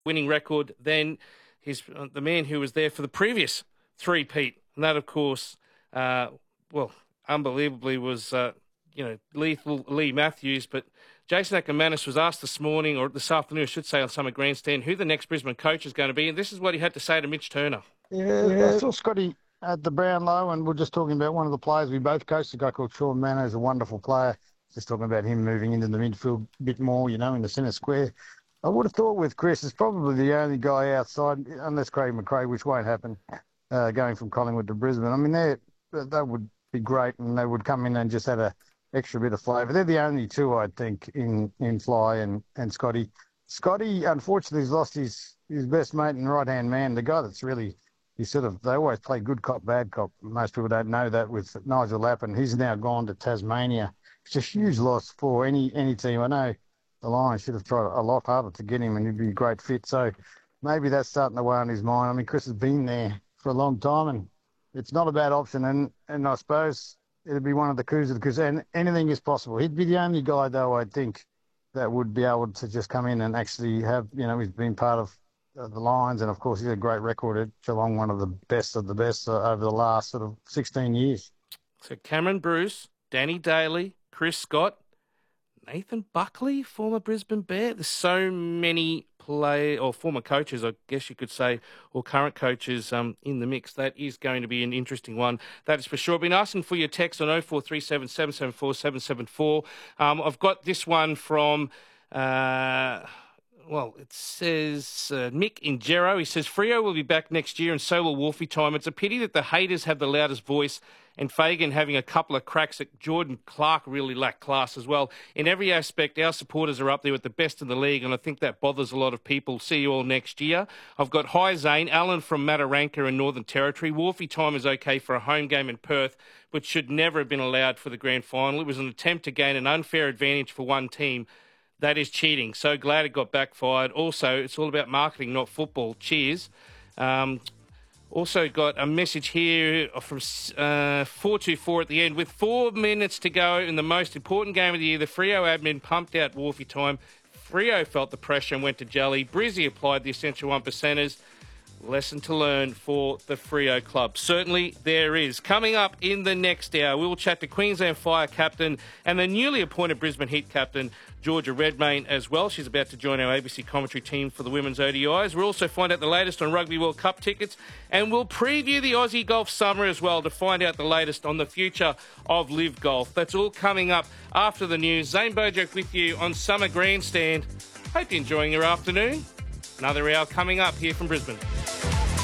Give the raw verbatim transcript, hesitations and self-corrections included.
winning record than his uh, the man who was there for the previous three-peat. And that, of course, uh, well, unbelievably was, uh, you know, lethal Lee Matthews. But Jason Akermanis was asked this morning, or this afternoon, I should say, on Summer Grandstand, who the next Brisbane coach is going to be. And this is what he had to say to Mitch Turner. Yeah, yeah. I saw Scotty at the Brownlow, and we're just talking about one of the players we both coached, a guy called Sean Manno, is a wonderful player. Just talking about him moving into the midfield a bit more, you know, in the centre square. I would have thought with Chris, it's probably the only guy outside, unless Craig McRae, which won't happen, uh, going from Collingwood to Brisbane. I mean, that would be great, and they would come in and just add a extra bit of flavour. They're the only two, I think, in, in Fly and, and Scotty. Scotty, unfortunately, has lost his, his best mate and right-hand man, the guy that's really, he sort of, they always play good cop, bad cop. Most people don't know that with Nigel Lappin. He's now gone to Tasmania. It's a huge loss for any any team. I know the Lions should have tried a lot harder to get him, and he'd be a great fit. So maybe that's starting to weigh on his mind. I mean, Chris has been there for a long time, and it's not a bad option. And, and I suppose it'd be one of the coups of the coups. And anything is possible. He'd be the only guy, though, I think, that would be able to just come in and actually have, you know, he's been part of uh, the Lions. And, of course, he's a great record at Geelong, one of the best of the best uh, over the last sort of sixteen years. So Cameron Bruce, Danny Daly, Chris Scott, Nathan Buckley, former Brisbane Bear. There's so many play or former coaches, I guess you could say, or current coaches um, in the mix. That is going to be an interesting one. That is for sure. I've been asking for your text on oh four three seven, seven seven four, seven seven four. Um, I've got this one from... Uh, Well, it says uh, Mick in Gero. He says, Freo will be back next year and so will Wolfie Time. It's a pity that the haters have the loudest voice and Fagan having a couple of cracks at Jordan Clark really lacked class as well. In every aspect, our supporters are up there with the best in the league, and I think that bothers a lot of people. See you all next year. I've got Hi Zane, Alan from Mataranka in Northern Territory. Wolfie Time is okay for a home game in Perth, but should never have been allowed for the grand final. It was an attempt to gain an unfair advantage for one team. That is cheating. So glad it got backfired. Also, it's all about marketing, not football. Cheers. Um, also got a message here from uh, four two four at the end. With four minutes to go in the most important game of the year, the Freo admin pumped out Wolfie Time. Freo felt the pressure and went to jelly. Brizzy applied the essential one percenters. Lesson to learn for the Freo club. Certainly there is. Coming up in the next hour, we will chat to Queensland Fire captain and the newly appointed Brisbane Heat captain, Georgia Redmayne, as well. She's about to join our A B C commentary team for the women's O D Is. We'll also find out the latest on Rugby World Cup tickets, and we'll preview the Aussie Golf Summer as well to find out the latest on the future of Live Golf. That's all coming up after the news. Zane Bojack with you on Summer Grandstand. Hope you're enjoying your afternoon. Another hour coming up here from Brisbane.